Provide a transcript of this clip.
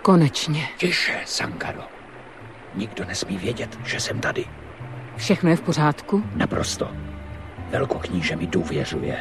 Konečně. Tiše, Sangaro. Nikdo nesmí vědět, že jsem tady. Všechno je v pořádku? Naprosto. Velkokníže mi důvěřuje.